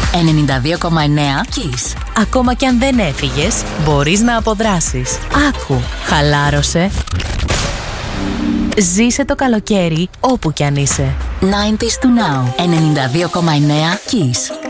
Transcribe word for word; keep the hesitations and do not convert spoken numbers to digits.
ενενήντα δύο κόμμα εννέα Kiss. Ακόμα κι αν δεν έφυγες, μπορείς να αποδράσεις. Άκου, χαλάρωσε. Ζήσε το καλοκαίρι όπου κι αν είσαι. ενενήντα του Now, ενενήντα δύο κόμμα εννέα Kiss.